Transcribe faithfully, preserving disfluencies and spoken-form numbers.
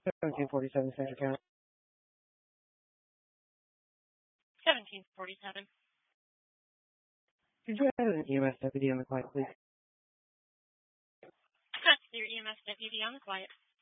seventeen forty-seven Central County. seventeen forty-seven. Could you add an E M S deputy on the quiet, please? That's your E M S deputy on the quiet.